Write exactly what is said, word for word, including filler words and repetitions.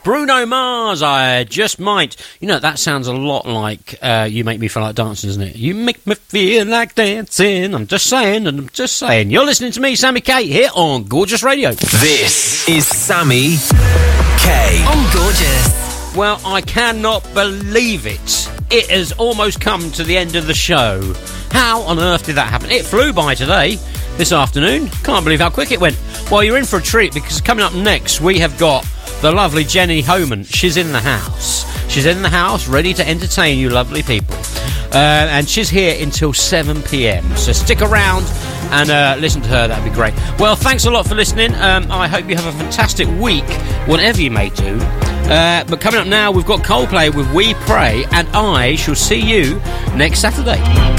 Bruno Mars, I Just Might. You know, that sounds a lot like uh, You Make Me Feel Like Dancing, doesn't it? You make me feel like dancing. I'm just saying, and I'm just saying. You're listening to me, Sammy K, here on Gorgeous Radio. This is Sammy K. On Gorgeous. Well, I cannot believe it. It has almost come to the end of the show. How on earth did that happen? It flew by today, this afternoon. Can't believe how quick it went. Well, you're in for a treat, because coming up next, we have got the lovely Jenny Homan. She's in the house. She's in the house, ready to entertain you lovely people. Uh, and she's here until seven p.m. So stick around and uh, listen to her. That'd be great. Well, thanks a lot for listening. Um, I hope you have a fantastic week, whatever you may do. Uh, but coming up now, we've got Coldplay with We Pray, and I shall see you next Saturday.